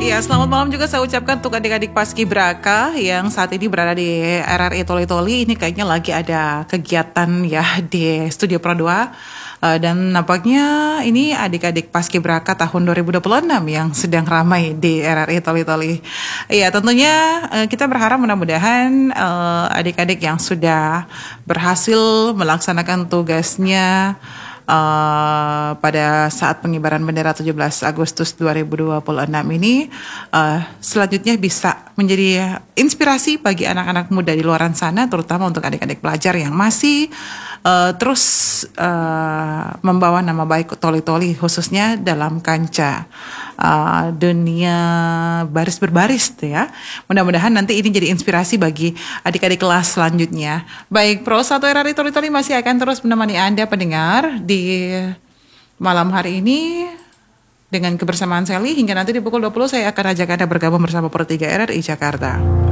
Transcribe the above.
Ya, selamat malam juga saya ucapkan untuk adik-adik Paskibraka yang saat ini berada di RRI Toli-Toli. Ini kayaknya lagi ada kegiatan ya di Studio Pro 2. Dan nampaknya ini adik-adik Paskibraka tahun 2026 yang sedang ramai di RRI Toli-Toli. Iya, tentunya kita berharap mudah-mudahan adik-adik yang sudah berhasil melaksanakan tugasnya pada saat pengibaran bendera 17 Agustus 2026 ini selanjutnya bisa menjadi inspirasi bagi anak-anak muda di luar sana, terutama untuk adik-adik pelajar yang masih terus membawa nama baik Toli-Toli khususnya dalam kancah dunia baris berbaris ya. Mudah-mudahan nanti ini jadi inspirasi bagi adik-adik kelas selanjutnya. Baik, Pro 1 RRI Toli-Toli masih akan terus menemani Anda pendengar di malam hari ini dengan kebersamaan Sally hingga nanti di pukul 20 saya akan ajak Anda bergabung bersama Pro 3 RRI Jakarta.